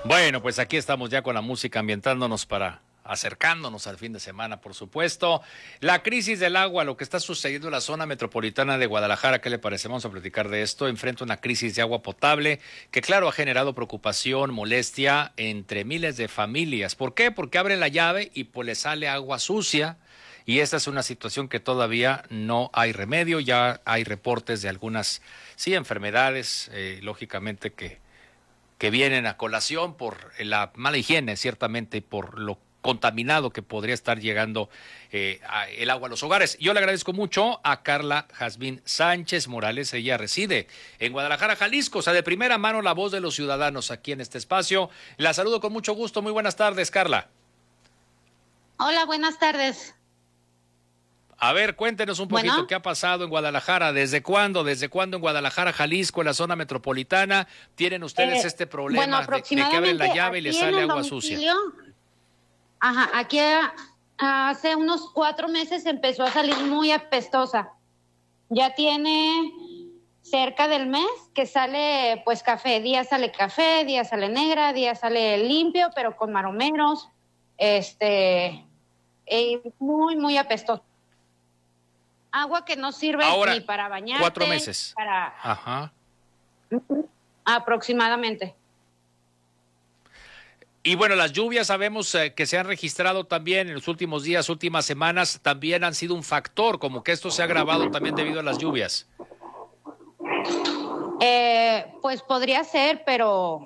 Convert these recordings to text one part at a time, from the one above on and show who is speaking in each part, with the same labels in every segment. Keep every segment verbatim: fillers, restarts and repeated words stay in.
Speaker 1: Bueno, pues aquí estamos ya con la música ambientándonos para acercándonos al fin de semana, por supuesto. La crisis del agua, lo que está sucediendo en la zona metropolitana de Guadalajara, ¿qué le parece? Vamos a platicar de esto. Enfrenta una crisis de agua potable que, claro, ha generado preocupación, molestia entre miles de familias. ¿Por qué? Porque abren la llave y pues le sale agua sucia. Y esta es una situación que todavía no hay remedio. Ya hay reportes de algunas, sí, enfermedades, eh, lógicamente que que vienen a colación por la mala higiene, ciertamente, y por lo contaminado que podría estar llegando eh, a el agua a los hogares. Yo le agradezco mucho a Carla Jazmín Sánchez Morales. Ella reside en Guadalajara, Jalisco, o sea, de primera mano la voz de los ciudadanos aquí en este espacio. La saludo con mucho gusto. Muy buenas tardes, Carla.
Speaker 2: Hola, buenas tardes.
Speaker 1: A ver, cuéntenos un poquito
Speaker 2: Bueno,
Speaker 1: qué ha pasado en Guadalajara, desde cuándo, desde cuándo en Guadalajara, Jalisco, en la zona metropolitana, tienen ustedes
Speaker 2: eh,
Speaker 1: este
Speaker 2: bueno,
Speaker 1: problema de, de que abren la
Speaker 2: aproximadamente
Speaker 1: llave y les
Speaker 2: aquí en
Speaker 1: sale
Speaker 2: el
Speaker 1: agua sucia.
Speaker 2: domicilio, ajá, aquí a- hace unos cuatro meses empezó a salir muy apestosa. Ya tiene cerca del mes que sale pues café, día sale café, día sale negra, día sale limpio, pero con maromeros, este, eh, muy, muy apestosa. Agua que no sirve ni
Speaker 1: Ahora,
Speaker 2: para
Speaker 1: cuatro
Speaker 2: bañarte,
Speaker 1: meses.
Speaker 2: para
Speaker 1: Ajá.
Speaker 2: aproximadamente.
Speaker 1: Y bueno, las lluvias sabemos eh, que se han registrado también en los últimos días, últimas semanas, también han sido un factor, como que esto se ha agravado también debido a las lluvias.
Speaker 2: Eh, pues podría ser, pero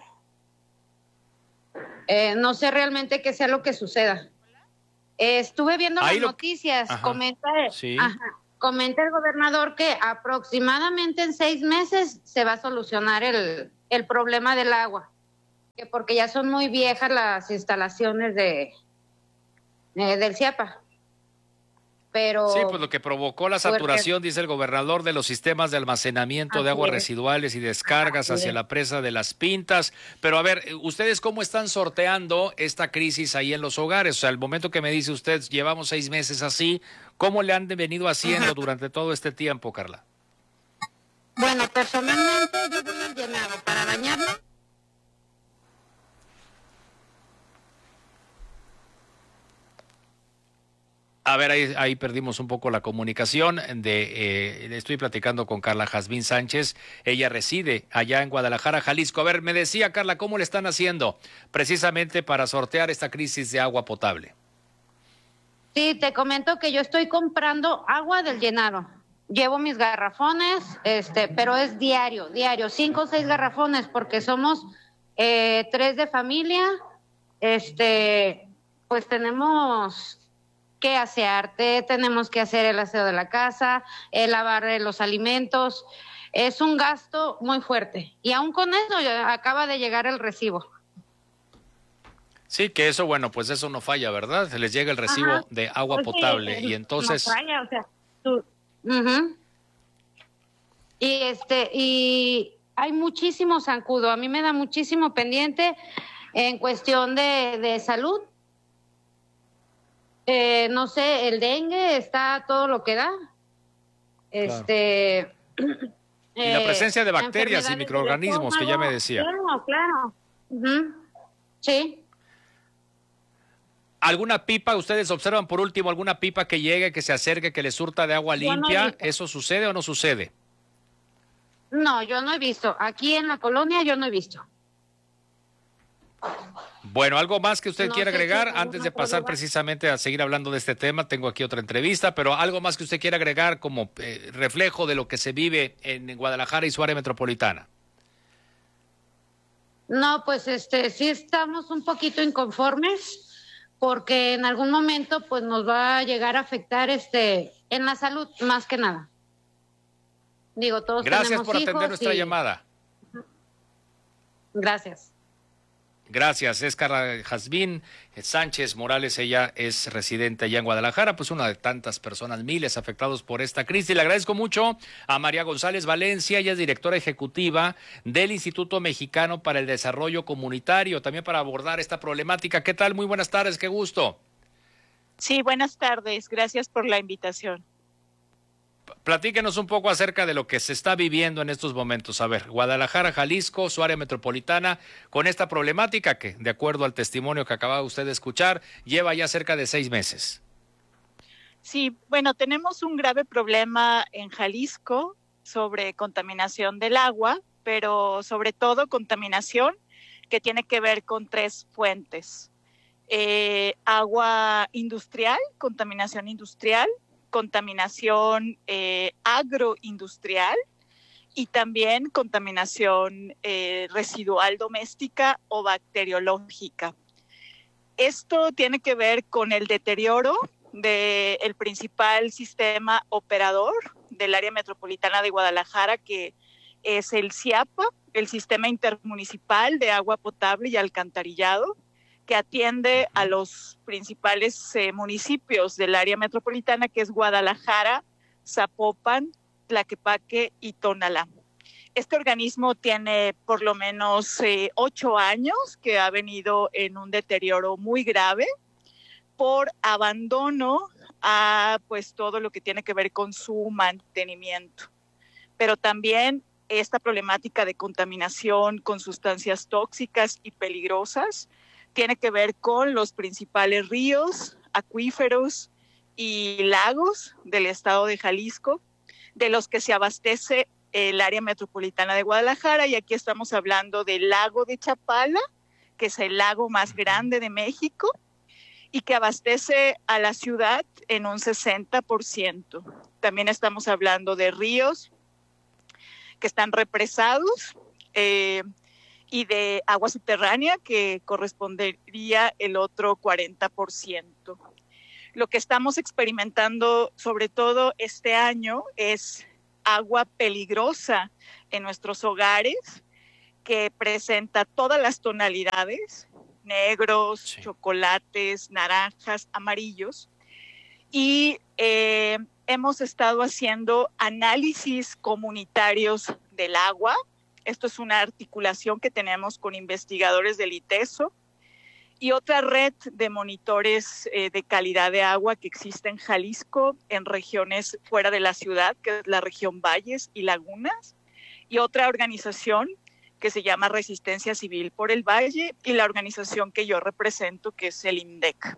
Speaker 2: eh, no sé realmente qué sea lo que suceda. Eh, estuve viendo las
Speaker 1: Ahí lo...
Speaker 2: noticias,
Speaker 1: Ajá.
Speaker 2: comenta,
Speaker 1: Sí.
Speaker 2: ajá, comenta el gobernador que aproximadamente en seis meses se va a solucionar el, el problema del agua, que porque ya son muy viejas las instalaciones de, eh, del CIAPA,
Speaker 1: Sí, pues
Speaker 2: pero
Speaker 1: lo que provocó la
Speaker 2: porque
Speaker 1: saturación, dice el gobernador, de los sistemas de almacenamiento de
Speaker 2: así
Speaker 1: aguas
Speaker 2: es,
Speaker 1: residuales y descargas
Speaker 2: así
Speaker 1: hacia
Speaker 2: es.
Speaker 1: la presa de Las Pintas. Pero a ver, ¿ustedes cómo están sorteando esta crisis ahí en los hogares? O sea, el momento que me dice usted, llevamos seis meses así, ¿cómo le han venido haciendo durante todo este tiempo, Carla?
Speaker 2: Bueno, personalmente yo voy al llenado para bañarme.
Speaker 1: A ver, ahí, ahí perdimos un poco la comunicación. De, eh, estoy platicando con Carla Jazmín Sánchez. Ella reside allá en Guadalajara, Jalisco. A ver, me decía Carla, ¿cómo le están haciendo precisamente para sortear esta crisis de agua potable?
Speaker 2: Sí, te comento que yo estoy comprando agua del llenado. Llevo mis garrafones, este, pero es diario, diario, cinco o seis garrafones, porque somos eh, tres de familia. Este, pues tenemos que asearte, tenemos que hacer el aseo de la casa, el lavar eh, los alimentos. Es un gasto muy fuerte. Y aún con eso ya acaba de llegar el recibo.
Speaker 1: Sí, que eso, bueno, pues eso no falla, ¿verdad? Se les llega el
Speaker 2: Ajá.
Speaker 1: recibo de agua
Speaker 2: Pues sí,
Speaker 1: potable y
Speaker 2: eh, no
Speaker 1: entonces,
Speaker 2: falla, o sea, tú. Ujú. Y este, y hay muchísimo zancudo. A mí me da muchísimo pendiente en cuestión de, de salud. Eh, no sé, el dengue está todo lo que da.
Speaker 1: claro.
Speaker 2: Este,
Speaker 1: Y la
Speaker 2: eh,
Speaker 1: presencia de bacterias y
Speaker 2: enfermedades del
Speaker 1: microorganismos que ya me
Speaker 2: estómago.
Speaker 1: decía.
Speaker 2: Claro, claro. Ujú. Sí.
Speaker 1: ¿Alguna pipa, ustedes observan por último alguna pipa que llegue, que se acerque, que le surta de agua
Speaker 2: Yo no he
Speaker 1: limpia?
Speaker 2: visto.
Speaker 1: ¿Eso sucede o no sucede?
Speaker 2: No, yo no he visto. Aquí en la colonia yo no he visto.
Speaker 1: Bueno, algo más que usted
Speaker 2: No
Speaker 1: quiera
Speaker 2: sé si en
Speaker 1: agregar
Speaker 2: algún
Speaker 1: antes de
Speaker 2: otro
Speaker 1: pasar
Speaker 2: lugar.
Speaker 1: precisamente a seguir hablando de este tema. Tengo aquí otra entrevista, pero algo más que usted quiera agregar como eh, reflejo de lo que se vive en Guadalajara y su área metropolitana.
Speaker 2: No, pues este, sí estamos un poquito inconformes porque en algún momento pues nos va a llegar a afectar este en la salud más que nada. Digo, todos
Speaker 1: Gracias
Speaker 2: tenemos
Speaker 1: por atender
Speaker 2: hijos
Speaker 1: nuestra
Speaker 2: y
Speaker 1: llamada.
Speaker 2: gracias.
Speaker 1: Gracias, es Carla Jazmín Sánchez Morales, ella es residente allá en Guadalajara, pues una de tantas personas, miles afectados por esta crisis. Le agradezco mucho a María González Valencia, ella es directora ejecutiva del Instituto Mexicano para el Desarrollo Comunitario, también para abordar esta problemática. ¿Qué tal? Muy buenas tardes, qué gusto.
Speaker 3: Sí, buenas tardes. Gracias por la invitación.
Speaker 1: Platíquenos un poco acerca de lo que se está viviendo en estos momentos. A ver, Guadalajara, Jalisco, su área metropolitana, con esta problemática que, de acuerdo al testimonio que acaba usted de escuchar, lleva ya cerca de seis meses.
Speaker 3: Sí, bueno, tenemos un grave problema en Jalisco sobre contaminación del agua, pero sobre todo contaminación que tiene que ver con tres fuentes. Eh, agua industrial, contaminación industrial, contaminación eh, agroindustrial y también contaminación eh, residual doméstica o bacteriológica. Esto tiene que ver con el deterioro del principal sistema operador del área metropolitana de Guadalajara, que es el SIAPA, el Sistema Intermunicipal de Agua Potable y Alcantarillado, que atiende a los principales eh, municipios del área metropolitana, que es Guadalajara, Zapopan, Tlaquepaque y Tonalá. Este organismo tiene por lo menos eh, ocho años que ha venido en un deterioro muy grave por abandono a pues todo lo que tiene que ver con su mantenimiento. Pero también esta problemática de contaminación con sustancias tóxicas y peligrosas tiene que ver con los principales ríos, acuíferos y lagos del estado de Jalisco, de los que se abastece el área metropolitana de Guadalajara, y aquí estamos hablando del lago de Chapala, que es el lago más grande de México, y que abastece a la ciudad en un sesenta por ciento. También estamos hablando de ríos que están represados eh, y de agua subterránea, que correspondería el otro cuarenta por ciento. Lo que estamos experimentando sobre todo este año es agua peligrosa en nuestros hogares, que presenta todas las tonalidades, negros, sí, chocolates, naranjas, amarillos, y eh, hemos estado haciendo análisis comunitarios del agua. Esto es una articulación que tenemos con investigadores del ITESO y otra red de monitores eh, de calidad de agua que existe en Jalisco, en regiones fuera de la ciudad, que es la región Valles y Lagunas, y otra organización que se llama Resistencia Civil por el Valle, y la organización que yo represento, que es el INDEC.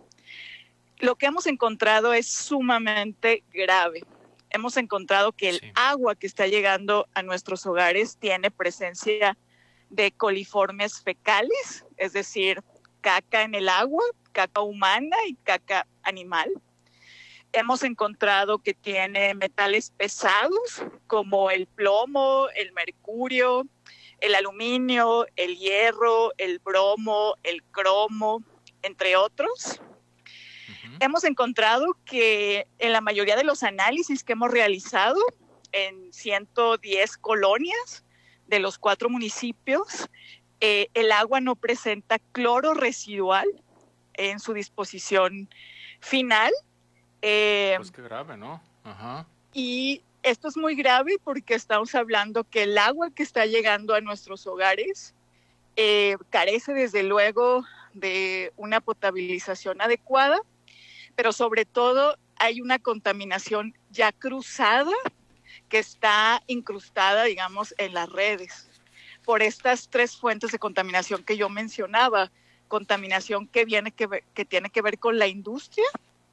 Speaker 3: Lo que hemos encontrado es sumamente grave. Hemos encontrado que el sí. agua que está llegando a nuestros hogares tiene presencia de coliformes fecales, es decir, caca en el agua, caca humana y caca animal. Hemos encontrado que tiene metales pesados como el plomo, el mercurio, el aluminio, el hierro, el bromo, el cromo, entre otros. Uh-huh. Hemos encontrado que en la mayoría de los análisis que hemos realizado en ciento diez colonias de los cuatro municipios, eh, el agua no presenta cloro residual en su disposición final. Eh,
Speaker 1: pues qué grave, ¿no? Ajá.
Speaker 3: Y esto es muy grave porque estamos hablando que el agua que está llegando a nuestros hogares eh, carece desde luego de una potabilización adecuada, pero sobre todo hay una contaminación ya cruzada que está incrustada, digamos, en las redes por estas tres fuentes de contaminación que yo mencionaba. Contaminación que, viene que, ver, que tiene que ver con la industria,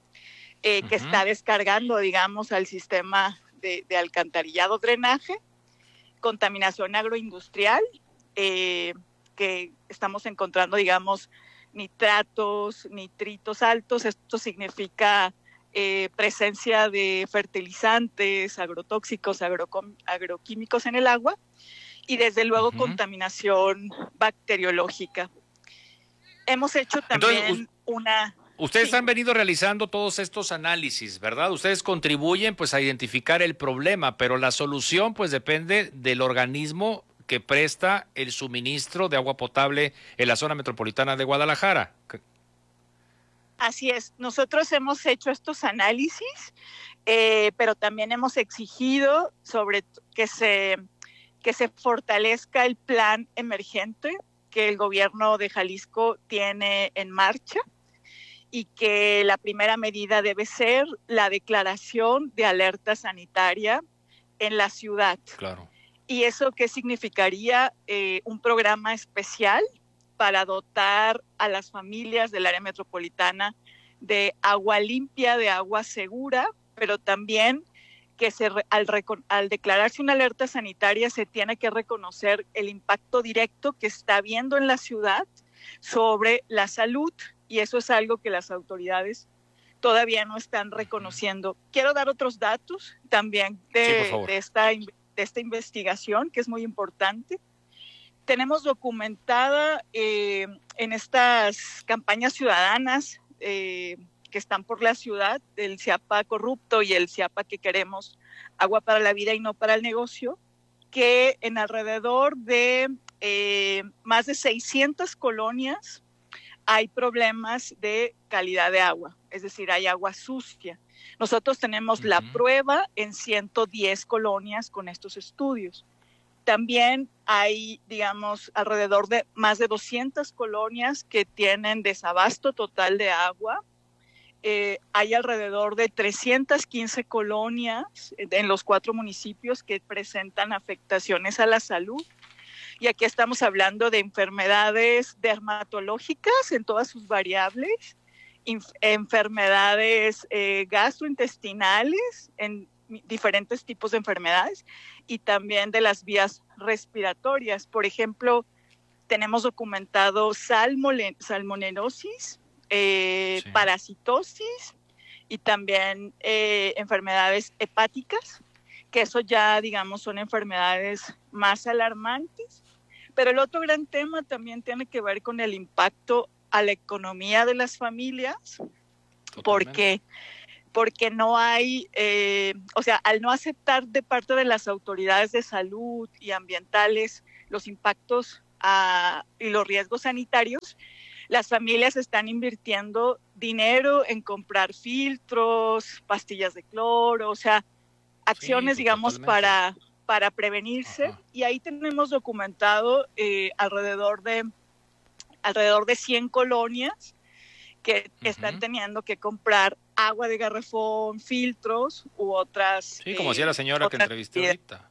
Speaker 3: eh, uh-huh. que está descargando, digamos, al sistema de, de alcantarillado, drenaje, contaminación agroindustrial, eh, que estamos encontrando, digamos, nitratos, nitritos altos. Esto significa eh, presencia de fertilizantes, agrotóxicos, agrocom- agroquímicos en el agua, y desde luego uh-huh. contaminación bacteriológica. Hemos hecho también Entonces, una...
Speaker 1: Ustedes
Speaker 3: sí.
Speaker 1: han venido realizando todos estos análisis, ¿verdad? Ustedes contribuyen pues a identificar el problema, pero la solución pues depende del organismo que presta el suministro de agua potable en la zona metropolitana de Guadalajara.
Speaker 3: Así es, nosotros hemos hecho estos análisis, eh, pero también hemos exigido sobre que se, que se fortalezca el plan emergente que el gobierno de Jalisco tiene en marcha, y que la primera medida debe ser la declaración de alerta sanitaria en la ciudad.
Speaker 1: Claro.
Speaker 3: ¿Y eso qué significaría? Eh, un programa especial para dotar a las familias del área metropolitana de agua limpia, de agua segura, pero también que se, al, al declararse una alerta sanitaria se tiene que reconocer el impacto directo que está habiendo en la ciudad sobre la salud, y eso es algo que las autoridades todavía no están reconociendo. Quiero dar otros datos también de,
Speaker 1: sí,
Speaker 3: de, esta, de esta investigación, que es muy importante. Tenemos documentada eh, en estas campañas ciudadanas eh, que están por la ciudad, el CIAPA corrupto y el CIAPA que queremos, agua para la vida y no para el negocio, que en alrededor de eh, más de seiscientas colonias hay problemas de calidad de agua, es decir, hay agua sucia. Nosotros tenemos uh-huh. la prueba en ciento diez colonias con estos estudios. También hay, digamos, alrededor de más de doscientas colonias que tienen desabasto total de agua. Eh, hay alrededor de trescientas quince colonias en los cuatro municipios que presentan afectaciones a la salud. Y aquí estamos hablando de enfermedades dermatológicas en todas sus variables, inf- enfermedades eh, gastrointestinales en diferentes tipos de enfermedades y también de las vías respiratorias. Por ejemplo, tenemos documentado salmone- salmonelosis, eh, sí. parasitosis y también eh, enfermedades hepáticas, que eso ya, digamos, son enfermedades más alarmantes. Pero el otro gran tema también tiene que ver con el impacto a la economía de las familias, Totalmente. porque porque no hay, eh, o sea, al no aceptar de parte de las autoridades de salud y ambientales los impactos a, y los riesgos sanitarios, las familias están invirtiendo dinero en comprar filtros, pastillas de cloro, o sea, acciones, sí, digamos, para, para prevenirse. Ajá. Y ahí tenemos documentado eh, alrededor de, alrededor de cien colonias que uh-huh. están teniendo que comprar agua de garrafón, filtros u otras...
Speaker 1: Sí, como decía eh, la señora que entrevisté ahorita.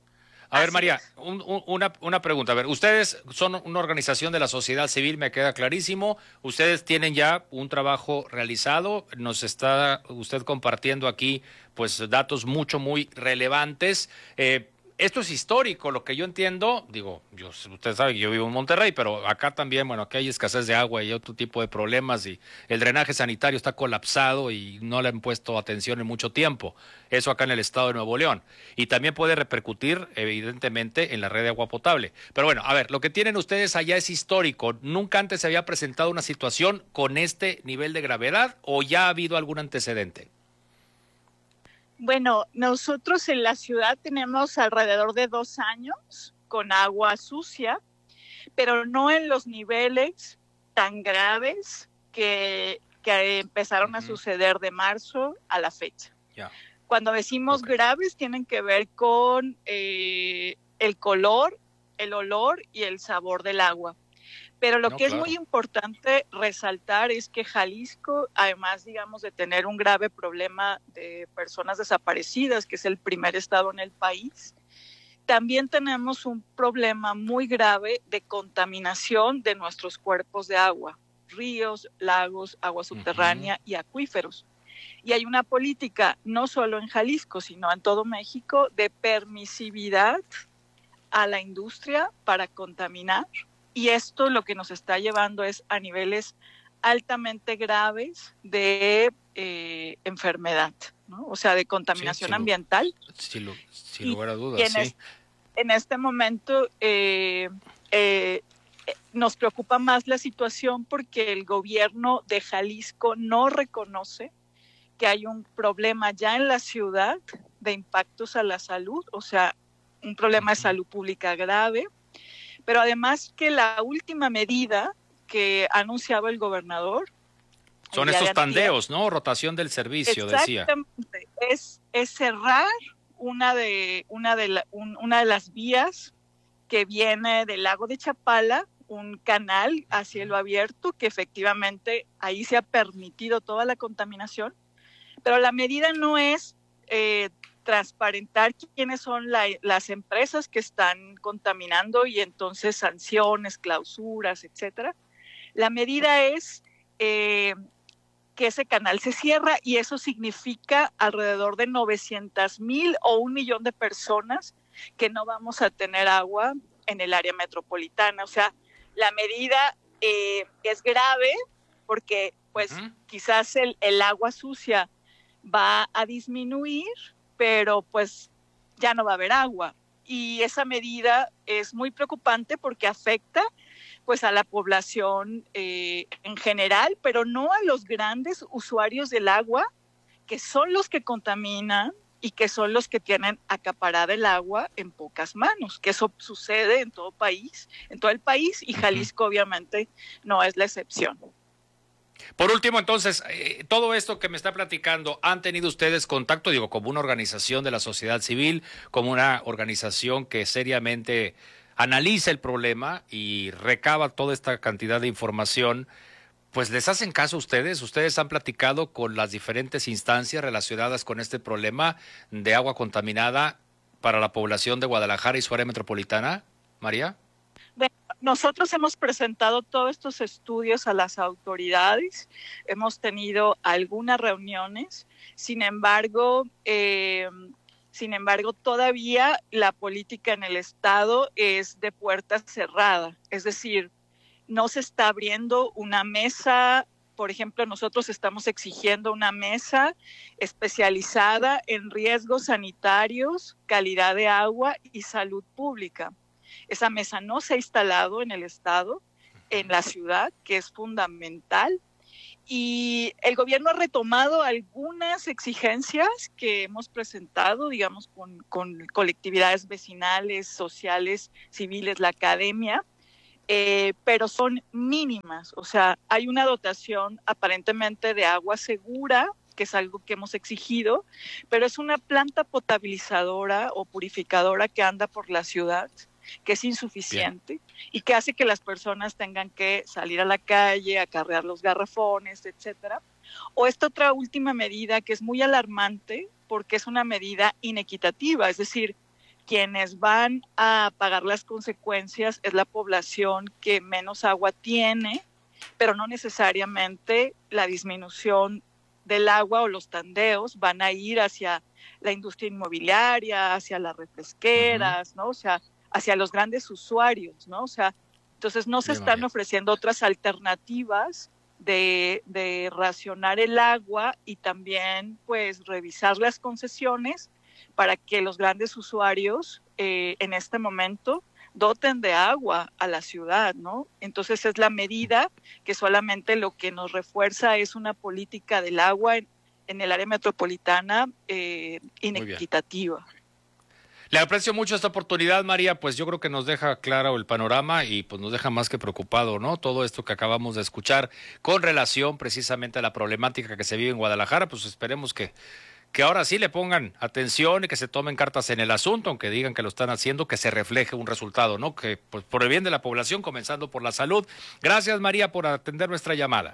Speaker 1: A Así ver, María, un, un, una, una pregunta. A ver, ustedes son una organización de la sociedad civil, me queda clarísimo. Ustedes tienen ya un trabajo realizado. Nos está usted compartiendo aquí pues datos mucho, muy relevantes. Eh, Esto es histórico, lo que yo entiendo, digo, yo, usted sabe que yo vivo en Monterrey, pero acá también, bueno, aquí hay escasez de agua y otro tipo de problemas y el drenaje sanitario está colapsado y no le han puesto atención en mucho tiempo. Eso acá en el estado de Nuevo León. Y también puede repercutir, evidentemente, en la red de agua potable. Pero bueno, a ver, lo que tienen ustedes allá es histórico. ¿Nunca antes se había presentado una situación con este nivel de gravedad o ya ha habido algún antecedente?
Speaker 3: Bueno, nosotros en la ciudad tenemos alrededor de dos años con agua sucia, pero no en los niveles tan graves que, que empezaron uh-huh. a suceder de marzo a la fecha.
Speaker 1: Yeah.
Speaker 3: Cuando decimos okay. graves, tienen que ver con eh, el color, el olor y el sabor del agua. Pero lo no, que claro. es muy importante resaltar es que Jalisco, además, digamos, de tener un grave problema de personas desaparecidas, que es el primer estado en el país, también tenemos un problema muy grave de contaminación de nuestros cuerpos de agua, ríos, lagos, agua subterránea uh-huh. y acuíferos. Y hay una política, no solo en Jalisco, sino en todo México, de permisividad a la industria para contaminar. Y esto lo que nos está llevando es a niveles altamente graves de eh, enfermedad, ¿no? O sea, de contaminación sí, sin ambiental.
Speaker 1: Sin, lo, sin lugar a dudas,
Speaker 3: y en,
Speaker 1: sí.
Speaker 3: es, en este momento eh, eh, nos preocupa más la situación porque el gobierno de Jalisco no reconoce que hay un problema ya en la ciudad de impactos a la salud, o sea, un problema de salud pública grave. Pero además que la última medida que ha anunciado el gobernador...
Speaker 1: Son
Speaker 3: el
Speaker 1: estos tandeos, ¿no? Rotación del servicio, decía.
Speaker 3: Exactamente. Es, es cerrar una de, una, de la, un, una de las vías que viene del lago de Chapala, un canal a cielo abierto, que efectivamente ahí se ha permitido toda la contaminación, pero la medida no es eh, transparentar quiénes son la, las empresas que están contaminando y entonces sanciones, clausuras, etcétera. La medida es eh, que ese canal se cierra y eso significa alrededor de novecientas mil o un millón de personas que no vamos a tener agua en el área metropolitana. O sea, la medida eh, es grave porque pues uh-huh. quizás el, el agua sucia va a disminuir, pero pues ya no va a haber agua. Y esa medida es muy preocupante porque afecta pues a la población eh, en general, pero no a los grandes usuarios del agua, que son los que contaminan y que son los que tienen acaparada el agua en pocas manos, que eso sucede en todo país, en todo el país, y Jalisco obviamente no es la excepción.
Speaker 1: Por último, entonces, eh, todo esto que me está platicando, ¿han tenido ustedes contacto, digo, como una organización de la sociedad civil, como una organización que seriamente analiza el problema y recaba toda esta cantidad de información? Pues les hacen caso a ustedes, ustedes han platicado con las diferentes instancias relacionadas con este problema de agua contaminada para la población de Guadalajara y su área metropolitana, María.
Speaker 3: Bueno, nosotros hemos presentado todos estos estudios a las autoridades, hemos tenido algunas reuniones, sin embargo, eh, sin embargo, todavía la política en el estado es de puerta cerrada, es decir, no se está abriendo una mesa. Por ejemplo, nosotros estamos exigiendo una mesa especializada en riesgos sanitarios, calidad de agua y salud pública. Esa mesa no se ha instalado en el estado, en la ciudad, que es fundamental. Y el gobierno ha retomado algunas exigencias que hemos presentado, digamos, con, con colectividades vecinales, sociales, civiles, la academia, Eh, pero son mínimas. O sea, hay una dotación aparentemente de agua segura, que es algo que hemos exigido, pero es una planta potabilizadora o purificadora que anda por la ciudad, que es insuficiente. Bien. Y que hace que las personas tengan que salir a la calle, acarrear los garrafones, etcétera. O esta otra última medida que es muy alarmante porque es una medida inequitativa, es decir, quienes van a pagar las consecuencias es la población que menos agua tiene, pero no necesariamente la disminución del agua o los tandeos van a ir hacia la industria inmobiliaria, hacia las refresqueras, uh-huh. ¿no? O sea, hacia los grandes usuarios, ¿no? O sea, entonces no se Bien, están María. ofreciendo otras alternativas de, de racionar el agua y también, pues, revisar las concesiones para que los grandes usuarios eh, en este momento doten de agua a la ciudad, ¿no? Entonces es la medida que solamente lo que nos refuerza es una política del agua en, en el área metropolitana eh, inequitativa.
Speaker 1: Le aprecio mucho esta oportunidad, María, pues yo creo que nos deja claro el panorama y pues nos deja más que preocupado, ¿no? Todo esto que acabamos de escuchar con relación precisamente a la problemática que se vive en Guadalajara, pues esperemos que que ahora sí le pongan atención y que se tomen cartas en el asunto, aunque digan que lo están haciendo, que se refleje un resultado, ¿no? Que pues, por el bien de la población, comenzando por la salud. Gracias, María, por atender nuestra llamada.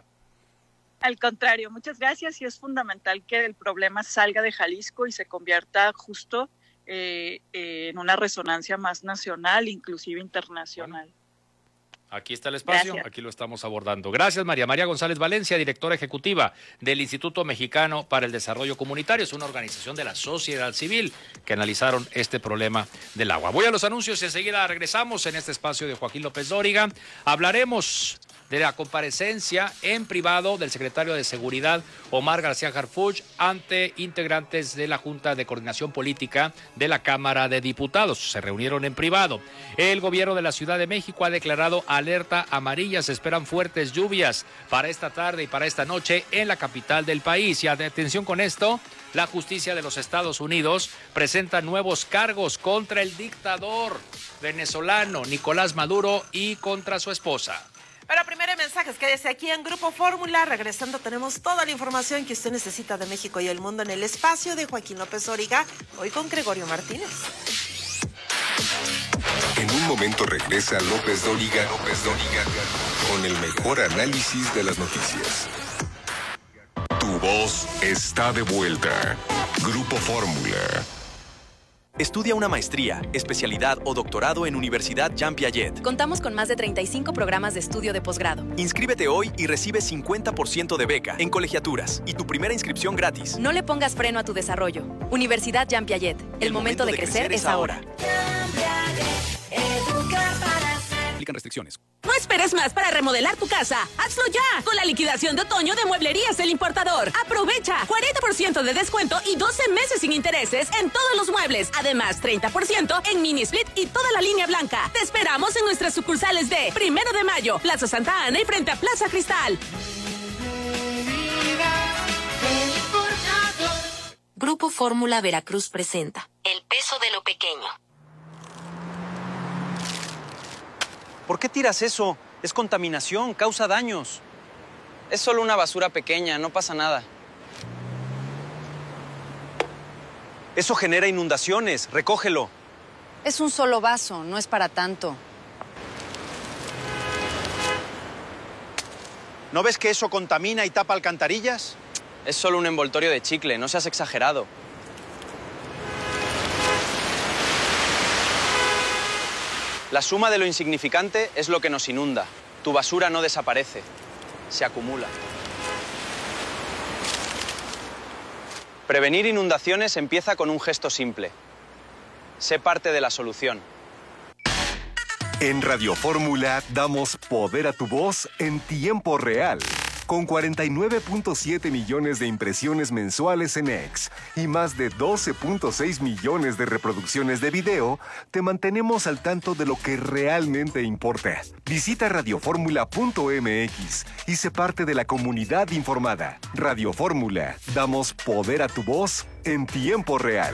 Speaker 3: Al contrario, muchas gracias, y es fundamental que el problema salga de Jalisco y se convierta justo eh, eh, en una resonancia más nacional, inclusive internacional. Bueno.
Speaker 1: Aquí está el espacio, Gracias. Aquí lo estamos abordando. Gracias, María. María González Valencia, directora ejecutiva del Instituto Mexicano para el Desarrollo Comunitario. Es una organización de la sociedad civil que analizaron este problema del agua. Voy a los anuncios y enseguida regresamos en este espacio de Joaquín López Dóriga. Hablaremos de la comparecencia en privado del secretario de Seguridad, Omar García Harfuch, ante integrantes de la Junta de Coordinación Política de la Cámara de Diputados. Se reunieron en privado. El gobierno de la Ciudad de México ha declarado alerta amarilla. Se esperan fuertes lluvias para esta tarde y para esta noche en la capital del país. Y atención con esto, la justicia de los Estados Unidos presenta nuevos cargos contra el dictador venezolano Nicolás Maduro y contra su esposa.
Speaker 4: Pero primero mensajes, quédese aquí en Grupo Fórmula. Regresando tenemos toda la información que usted necesita de México y el mundo en el espacio de Joaquín López Dóriga, hoy con Gregorio Martínez.
Speaker 5: En un un momento regresa López Dóriga, López Dóriga, con el mejor análisis de las noticias. Tu voz está de vuelta. Grupo Fórmula.
Speaker 6: Estudia una maestría, especialidad o doctorado en Universidad Jean Piaget.
Speaker 7: Contamos con más de treinta y cinco programas de estudio de posgrado.
Speaker 6: Inscríbete hoy y recibe cincuenta por ciento de beca en colegiaturas y tu primera inscripción gratis.
Speaker 7: No le pongas freno a tu desarrollo. Universidad Jean Piaget. El, El momento, momento de, de crecer, crecer es ahora.
Speaker 6: Aplican restricciones.
Speaker 8: No esperes más para remodelar tu casa. ¡Hazlo ya! Con la liquidación de otoño de Mueblerías El Importador. Aprovecha cuarenta por ciento de descuento y doce meses sin intereses en todos los muebles. Además, treinta por ciento en mini split y toda la línea blanca. Te esperamos en nuestras sucursales de Primero de Mayo, Plaza Santa Ana y frente a Plaza Cristal.
Speaker 9: Grupo Fórmula Veracruz presenta El peso de lo pequeño.
Speaker 10: ¿Por qué tiras eso? Es contaminación, causa daños.
Speaker 11: Es solo una basura pequeña, no pasa nada.
Speaker 10: Eso genera inundaciones, recógelo.
Speaker 12: Es un solo vaso, no es para tanto.
Speaker 10: ¿No ves que eso contamina y tapa alcantarillas?
Speaker 11: Es solo un envoltorio de chicle, no seas exagerado. La suma de lo insignificante es lo que nos inunda. Tu basura no desaparece, se acumula. Prevenir inundaciones empieza con un gesto simple. Sé parte de la solución.
Speaker 5: En Radio Fórmula damos poder a tu voz en tiempo real. Con cuarenta y nueve punto siete millones de impresiones mensuales en X y más de doce punto seis millones de reproducciones de video, te mantenemos al tanto de lo que realmente importa. Visita radio fórmula punto m x y sé parte de la comunidad informada. Radio Fórmula, damos poder a tu voz en tiempo real.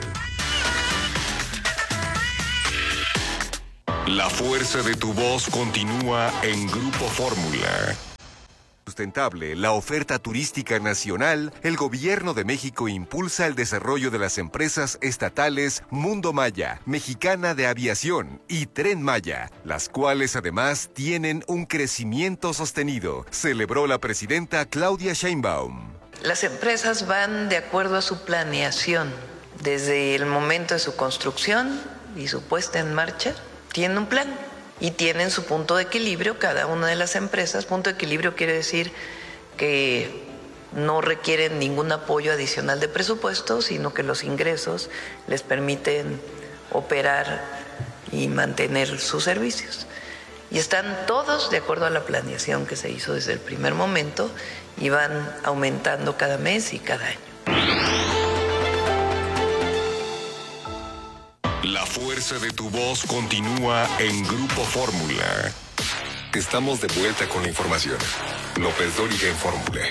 Speaker 5: La fuerza de tu voz continúa en Grupo Fórmula. Sustentable, la oferta turística nacional, el Gobierno de México impulsa el desarrollo de las empresas estatales Mundo Maya, Mexicana de Aviación y Tren Maya, las cuales además tienen un crecimiento sostenido, celebró la presidenta Claudia Sheinbaum.
Speaker 13: Las empresas van de acuerdo a su planeación, desde el momento de su construcción y su puesta en marcha, tienen un plan. Y tienen su punto de equilibrio, cada una de las empresas. Punto de equilibrio quiere decir que no requieren ningún apoyo adicional de presupuesto, sino que los ingresos les permiten operar y mantener sus servicios. Y están todos de acuerdo a la planeación que se hizo desde el primer momento y van aumentando cada mes y cada año.
Speaker 5: La fuerza de tu voz continúa en Grupo Fórmula. Estamos de vuelta con la información. López Dóriga en Fórmula.